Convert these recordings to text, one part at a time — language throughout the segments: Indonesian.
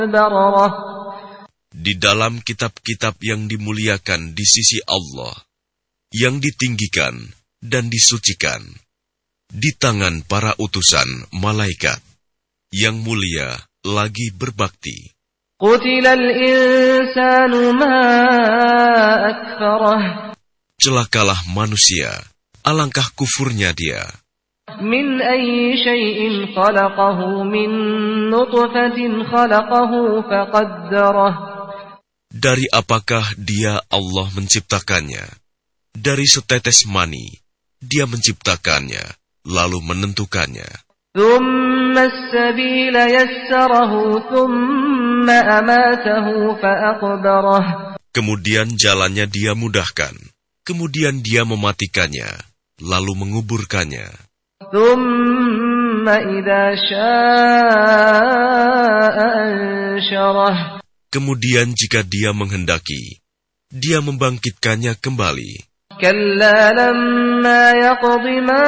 بررة. Di dalam kitab-kitab yang dimuliakan di sisi Allah, yang ditinggikan dan disucikan, di tangan para utusan malaikat, yang mulia lagi berbakti. قتل الإنسان ما أكفره. Celakalah manusia, alangkah kufurnya dia. من أي شيء خلقه من نطفة خلقه فقدره. Dari apakah dia Allah menciptakannya? Dari setetes mani, dia menciptakannya, lalu menentukannya. ثم السبيل يسره ثم أماته فأقبره. Kemudian jalannya dia mudahkan, kemudian dia mematikannya, lalu menguburkannya. ثم إذا شاء أنشره. Kemudian jika dia menghendaki, dia membangkitkannya kembali. كلا لما يقض ما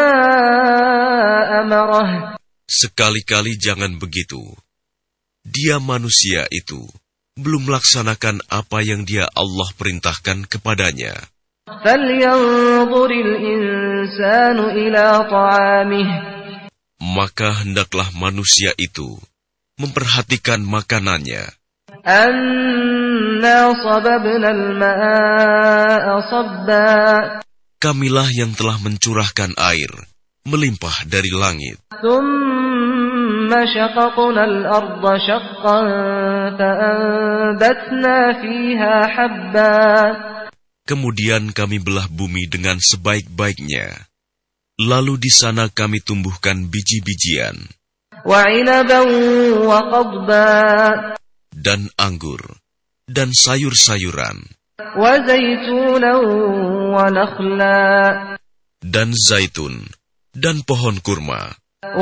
أمره. Sekali-kali jangan begitu. Dia manusia itu belum melaksanakan apa yang dia Allah perintahkan kepadanya. فلينظر الإنسان إلى طعامه. Maka hendaklah manusia itu memperhatikan makanannya. أنا صببنا الماء صبا. Kamilah yang telah mencurahkan air melimpah dari langit. ثم شققنا الأرض شقا فأنبتنا فيها حبا. Kemudian kami belah bumi dengan sebaik-baiknya. Lalu di sana kami tumbuhkan biji-bijian. وعنبا وقضبا. Dan anggur, dan sayur-sayuran, وزيتونا ونخلا. dan zaitun, dan pohon kurma,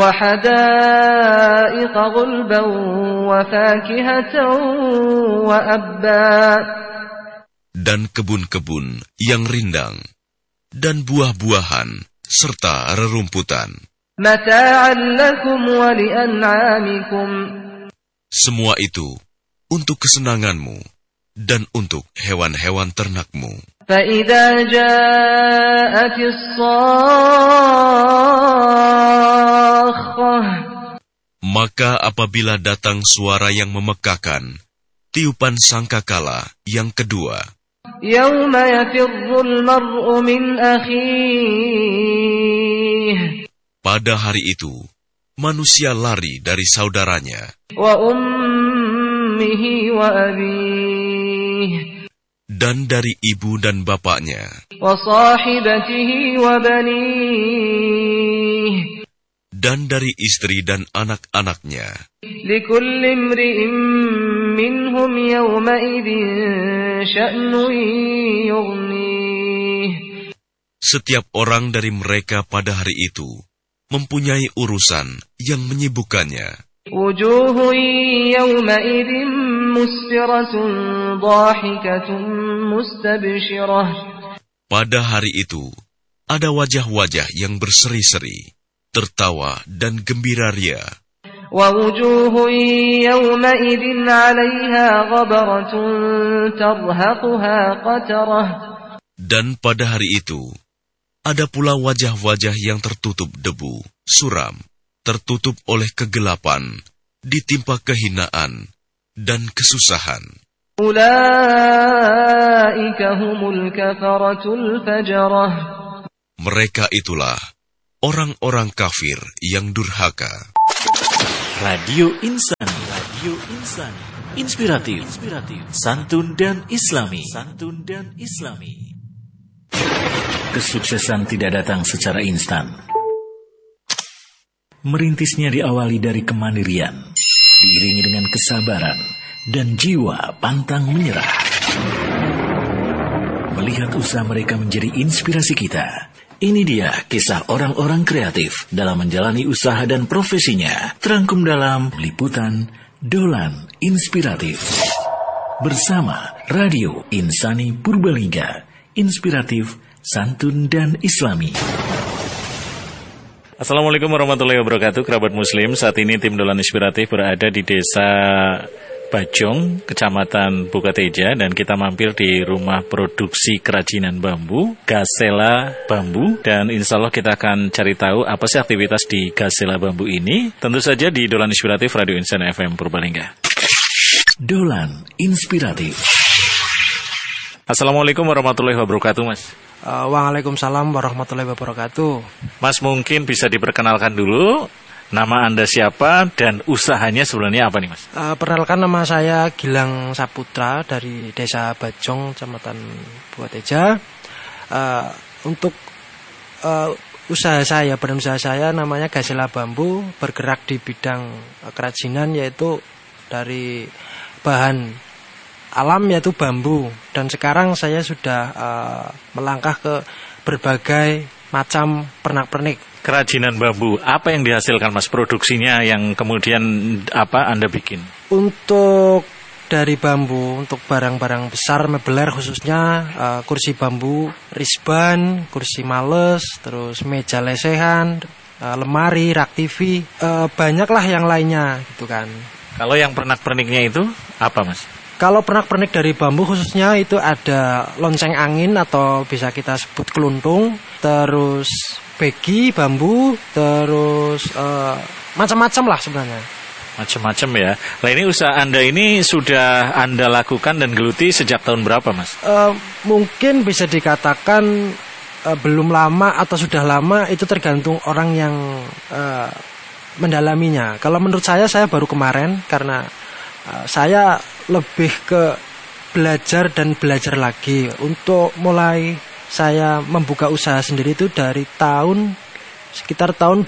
وحدائق غلبا وفاكهة وأبا. dan kebun-kebun yang rindang, dan buah-buahan, serta rerumputan. متاعا لكم ولأنعامكم. Semua itu untuk kesenanganmu dan untuk hewan-hewan ternakmu. فإذا جاءت الصاخة. Maka apabila datang suara yang memekakan, tiupan sangkakala yang kedua, يوم يفر المرء من أخيه. pada hari itu, manusia lari dari saudaranya, وأمه وأبيه. dan dari ibu dan bapaknya, وصاحبته وبنيه. dan dari istri dan anak-anaknya. لكل امرئ منهم يومئذ شأن يغنيه. Setiap orang dari mereka pada hari itu mempunyai urusan yang menyibukkannya. وجوه يومئذ مسفرة ضاحكة مستبشرة. Pada hari itu, ada wajah-wajah yang berseri-seri, tertawa dan gembira ria. ووجوه يومئذ عليها غبرة ترهقها قترة. Dan pada hari itu, ada pula wajah-wajah yang tertutup debu, suram, tertutup oleh kegelapan, ditimpa kehinaan dan kesusahan. أولئك هم الكفرة الفجرة. Mereka itulah orang-orang kafir yang durhaka. Radio Insani, Radio Insani, inspiratif, santun dan islami, Kesuksesan tidak datang secara instan. Merintisnya diawali dari kemandirian, diiringi dengan kesabaran dan jiwa pantang menyerah. Melihat usaha mereka menjadi inspirasi kita. Ini dia kisah orang-orang kreatif dalam menjalani usaha dan profesinya, terangkum dalam liputan Dolan Inspiratif. Bersama Radio Insani Purbalingga, inspiratif, santun dan islami. Assalamualaikum warahmatullahi wabarakatuh, kerabat muslim. Saat ini tim Dolan Inspiratif berada di desa Bajong, Kecamatan Bukateja, dan kita mampir di rumah produksi kerajinan bambu, Gasela Bambu, dan insya Allah kita akan cari tahu apa sih aktivitas di Gasela Bambu ini, tentu saja di Dolan Inspiratif Radio Insan FM Purbalingga. Dolan Inspiratif. Assalamualaikum warahmatullahi wabarakatuh, Mas. Waalaikumsalam warahmatullahi wabarakatuh. Mas, mungkin bisa diperkenalkan dulu, nama Anda siapa dan usahanya sebenarnya apa nih, Mas? Perkenalkan, nama saya Gilang Saputra dari Desa Bajong, Kecamatan Bukateja. Untuk usaha saya, badan usaha saya namanya Gasela Bambu, bergerak di bidang kerajinan, yaitu dari bahan alam yaitu bambu, dan sekarang saya sudah melangkah ke berbagai macam pernak-pernik. Kerajinan bambu, apa yang dihasilkan, Mas, produksinya yang kemudian apa Anda bikin? Untuk dari bambu, untuk barang-barang besar mebeler khususnya, kursi bambu, risban, kursi males, terus meja lesehan, lemari, rak TV, banyaklah yang lainnya gitu kan. Kalau yang pernak-perniknya itu apa, Mas? Kalau pernak-pernik dari bambu khususnya itu ada lonceng angin atau bisa kita sebut keluntung, terus begi bambu, terus macam-macam lah sebenarnya. Macam-macam ya. Nah, ini usaha Anda ini sudah Anda lakukan dan geluti sejak tahun berapa, Mas? Mungkin bisa dikatakan belum lama atau sudah lama, itu tergantung orang yang mendalaminya. Kalau menurut saya baru kemarin, karena saya lebih ke belajar dan belajar lagi. Untuk mulai saya membuka usaha sendiri itu dari sekitar tahun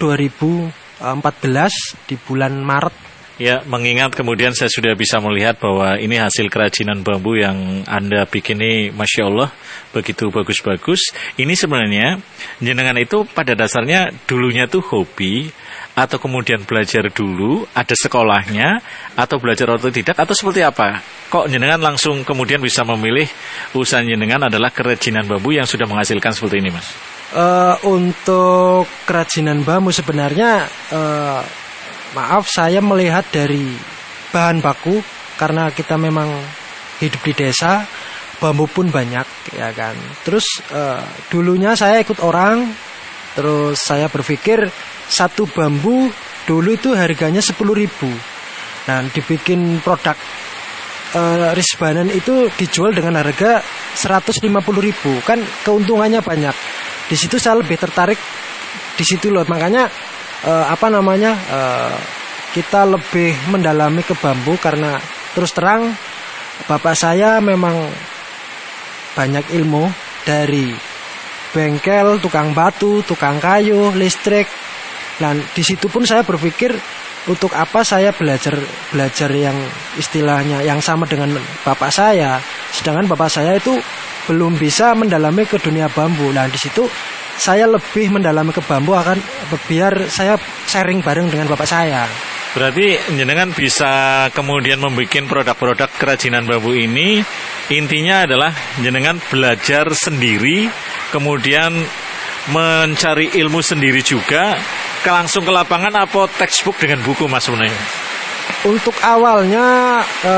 2014 di bulan Maret. Ya, mengingat kemudian saya sudah bisa melihat bahwa ini hasil kerajinan bambu yang Anda bikin ini, Masya Allah, begitu bagus-bagus. Ini sebenarnya, jenengan itu pada dasarnya dulunya tuh hobi, atau kemudian belajar dulu, ada sekolahnya, atau belajar otodidak, atau seperti apa? Kok jenengan langsung kemudian bisa memilih usaha jenengan adalah kerajinan bambu yang sudah menghasilkan seperti ini, Mas? Untuk kerajinan bambu sebenarnya, maaf, saya melihat dari bahan baku, karena kita memang hidup di desa, bambu pun banyak, ya kan. Terus dulunya saya ikut orang, terus saya berpikir satu bambu dulu itu harganya 10.000. Nah, dibikin produk risbanan itu dijual dengan harga 150.000, kan keuntungannya banyak. Di situ saya lebih tertarik di situ loh, makanya kita lebih mendalami ke bambu, karena terus terang bapak saya memang banyak ilmu dari bengkel, tukang batu, tukang kayu, listrik. Dan di situ pun saya berpikir, untuk apa saya belajar yang istilahnya yang sama dengan bapak saya, sedangkan bapak saya itu belum bisa mendalami ke dunia bambu. Nah, di situ saya lebih mendalami ke bambu, akan biar saya sharing bareng dengan bapak saya. Berarti jenengan bisa kemudian membuat produk-produk kerajinan bambu ini, intinya adalah jenengan belajar sendiri, kemudian mencari ilmu sendiri juga, langsung ke lapangan apa textbook dengan buku, Mas, sebenarnya? Untuk awalnya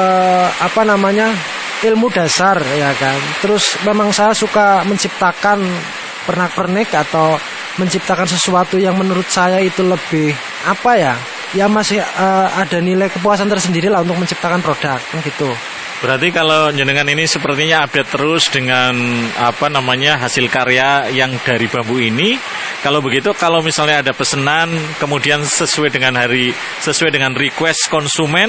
ilmu dasar, ya kan. Terus memang saya suka menciptakan pernak-pernik atau menciptakan sesuatu yang menurut saya itu lebih masih ada nilai kepuasan tersendiri lah untuk menciptakan produk, gitu. Berarti kalau jenengan ini sepertinya update terus dengan hasil karya yang dari bambu ini. Kalau begitu, kalau misalnya ada pesanan kemudian sesuai dengan request konsumen,